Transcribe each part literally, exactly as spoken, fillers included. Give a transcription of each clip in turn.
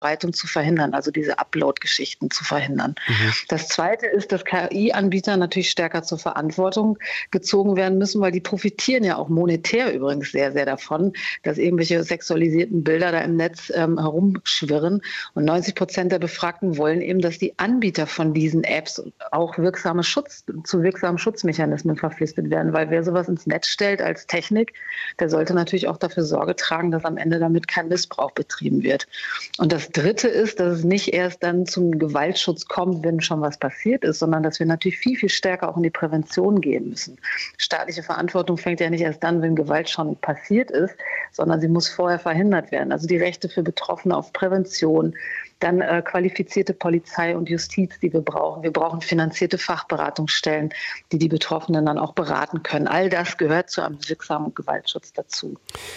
Verbreitung zu verhindern, also diese Upload-Geschichten zu verhindern. Mhm. Das Zweite ist, dass K I-Anbieter natürlich stärker zur Verantwortung gezogen werden müssen, weil die profitieren ja auch monetär übrigens sehr, sehr davon, dass irgendwelche sexualisierten Bilder da im Netz ähm, herumschwirren. Und neunzig Prozent der Befragten wollen eben, dass die Anbieter von diesen Apps auch wirksame Schutz, zu wirksamen Schutzmechanismen verpflichtet werden, weil wer sowas ins Netz stellt als Technik, der sollte natürlich auch dafür Sorge tragen, dass am Ende damit kein Missbrauch betrieben wird. Und das Dritte ist, dass es nicht erst dann zum Gewaltschutz kommt, wenn schon was passiert ist, sondern dass wir natürlich viel, viel stärker auch in die Prävention gehen müssen. Staatliche Verantwortung fängt ja nicht erst dann, wenn Gewalt schon passiert ist, sondern sie muss vorher verhindert werden. Also die Rechte für Betroffene auf Prävention, dann äh, qualifizierte Polizei und Justiz, die wir brauchen. Wir brauchen finanzierte Fachberatungsstellen, die die Betroffenen dann auch beraten können. All das gehört zu einem wirksamen Gewaltschutz dazu.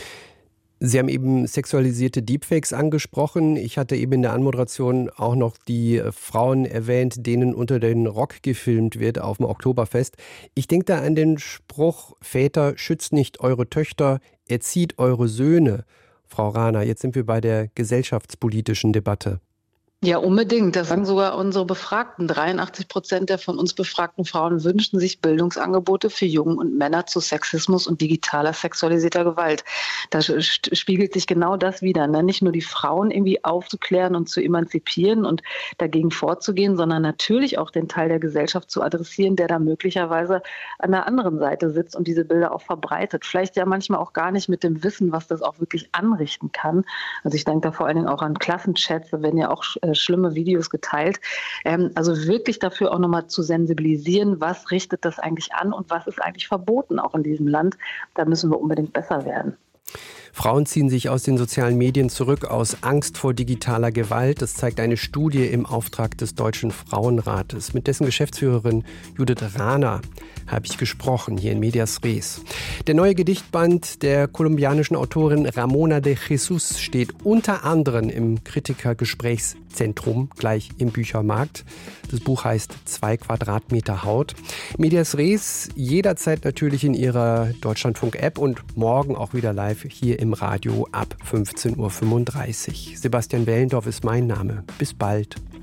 Sie haben eben sexualisierte Deepfakes angesprochen. Ich hatte eben in der Anmoderation auch noch die Frauen erwähnt, denen unter den Rock gefilmt wird auf dem Oktoberfest. Ich denke da an den Spruch, Väter, schützt nicht eure Töchter, erzieht eure Söhne. Frau Rahner, jetzt sind wir bei der gesellschaftspolitischen Debatte. Ja, unbedingt. Das sagen sogar unsere Befragten. dreiundachtzig Prozent der von uns befragten Frauen wünschen sich Bildungsangebote für Jungen und Männer zu Sexismus und digitaler sexualisierter Gewalt. Da spiegelt sich genau das wider. Ne? Nicht nur die Frauen irgendwie aufzuklären und zu emanzipieren und dagegen vorzugehen, sondern natürlich auch den Teil der Gesellschaft zu adressieren, der da möglicherweise an der anderen Seite sitzt und diese Bilder auch verbreitet. Vielleicht ja manchmal auch gar nicht mit dem Wissen, was das auch wirklich anrichten kann. Also ich denke da vor allen Dingen auch an Klassenchats, da werden ja auch schlimme Videos geteilt. Ähm, also wirklich dafür auch nochmal zu sensibilisieren, was richtet das eigentlich an und was ist eigentlich verboten auch in diesem Land. Da müssen wir unbedingt besser werden. Frauen ziehen sich aus den sozialen Medien zurück aus Angst vor digitaler Gewalt. Das zeigt eine Studie im Auftrag des Deutschen Frauenrates. Mit dessen Geschäftsführerin Judith Rahner habe ich gesprochen, hier in Medias Res. Der neue Gedichtband der kolumbianischen Autorin Ramona de Jesus steht unter anderem im Kritikergesprächszentrum, gleich im Büchermarkt. Das Buch heißt Zwei Quadratmeter Haut. Medias Res jederzeit natürlich in Ihrer Deutschlandfunk-App und morgen auch wieder live hier im Radio ab fünfzehn Uhr fünfunddreißig. Sebastian Wellendorf ist mein Name. Bis bald.